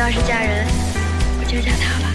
要是嫁人，我就嫁他吧。